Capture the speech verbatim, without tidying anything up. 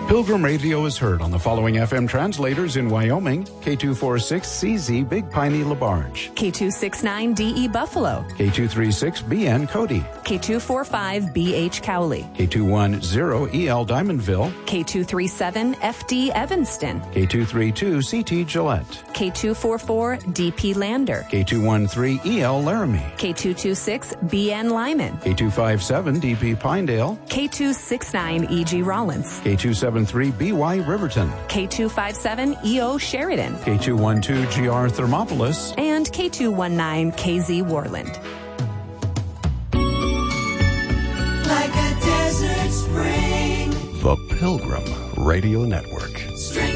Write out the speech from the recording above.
Pilgrim Radio is heard on the following F M translators in Wyoming: K two forty-six C Z Big Piney LaBarge, K two sixty-nine D E Buffalo, K two thirty-six B N Cody, K two forty-five B H Cowley, K two ten E L Diamondville, K two thirty-seven F D Evanston, K two thirty-two C T Gillette, K two forty-four D P Lander, K two thirteen E L Laramie, K two twenty-six B N Lyman, K two fifty-seven D P Pinedale, K two sixty-nine E G Rollins, K two seventy-three B Y Riverton, K two fifty-seven E O Sheridan, K two twelve G R Thermopolis, and K two nineteen K Z Worland. Like a desert spring. The Pilgrim Radio Network. Strength